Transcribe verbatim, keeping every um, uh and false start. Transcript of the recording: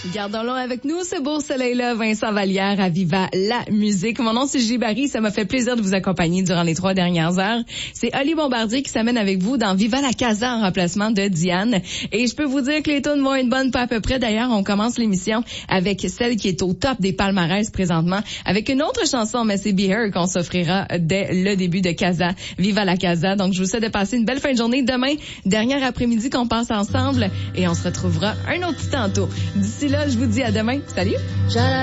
Gardons-le avec nous, ce beau soleil-là, Vincent Vallière à Viva la musique. Mon nom, c'est Gilles Barry. Ça m'a fait plaisir de vous accompagner durant les trois dernières heures. C'est Oli Bombardier qui s'amène avec vous dans Viva la Casa en remplacement de Diane. Et je peux vous dire que les tunes vont être bonnes pas à peu près. D'ailleurs, on commence l'émission avec celle qui est au top des palmarès présentement, avec une autre chanson, mais c'est Be Her qu'on s'offrira dès le début de Casa, Viva la Casa. Donc, je vous souhaite de passer une belle fin de journée. Demain, dernier après-midi qu'on passe ensemble et on se retrouvera un autre petit tantôt. D'ici là, je vous dis à demain. Salut!